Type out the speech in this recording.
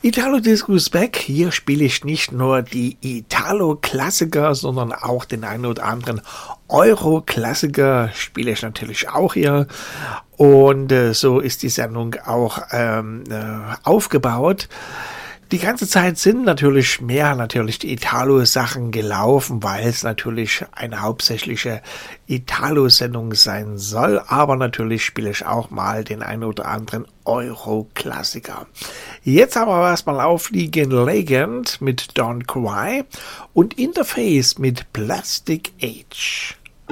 Italo Disco ist back. Hier spiele ich nicht nur die Italo-Klassiker, sondern auch den einen oder anderen Euro-Klassiker spiele ich natürlich auch hier. Und so ist die Sendung auch aufgebaut. Die ganze Zeit sind natürlich die Italo-Sachen gelaufen, weil es natürlich eine hauptsächliche Italo-Sendung sein soll. Aber natürlich spiele ich auch mal den einen oder anderen Euro-Klassiker. Jetzt haben wir erstmal auf League Legend mit Don't Cry und Interface mit Plastic Age.